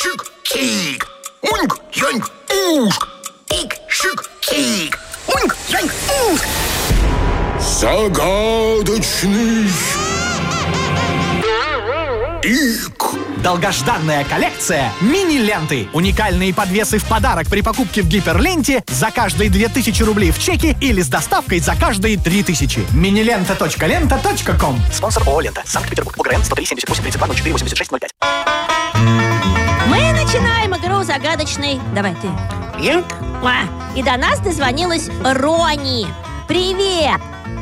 шик, кик. Уньк, яньк, ушк. Ик, шик, кик. Уньк, яньк, ушк. Загадочный ик. Долгожданная коллекция мини-ленты. Уникальные подвесы в подарок при покупке в Гиперленте за каждые 2000 рублей в чеке или с доставкой за каждые 3000. Минилента.лента.ком. Спонсор ООО «Лента». Санкт-Петербург. УГРН 103 78 32 04 86 05. Мы начинаем игру «Загадочный». Давай ты. Янг? И до нас дозвонилась Рони. Привет!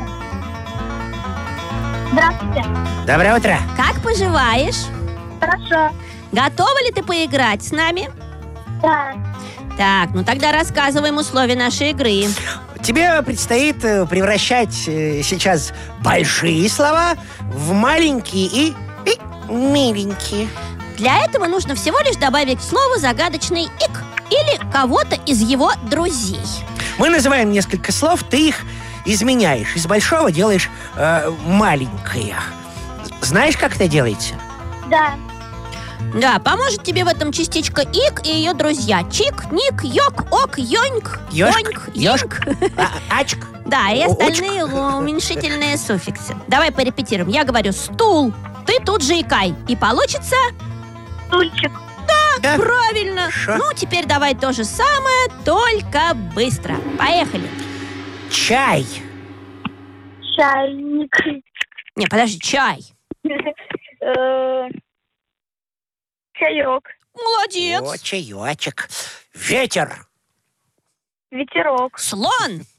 Здравствуйте. Доброе утро. Как поживаешь? Хорошо. Готова ли ты поиграть с нами? Да. Так, ну тогда рассказываем условия нашей игры. Тебе предстоит превращать сейчас большие слова в маленькие и миленькие. Для этого нужно всего лишь добавить в слово загадочный ик или кого-то из его друзей. Мы называем несколько слов, ты их изменяешь. Из большого делаешь маленькое. Знаешь, как это делается? Да. Да, поможет тебе в этом частичка ик и ее друзья. Чик, ник, йок, ок, йоньк, Ёшк, оньк, ёшк, йинк. ачк. Да, и остальные уменьшительные суффиксы. Давай порепетируем. Я говорю стул, ты тут же икай. И получится... Стульчик. Да. Правильно. Шо? Ну, теперь давай то же самое, только быстро. Поехали. Чай. Чайник. Не, подожди, чай. Чаек. Молодец. О, чаечек. Ветер. Ветерок. Слон.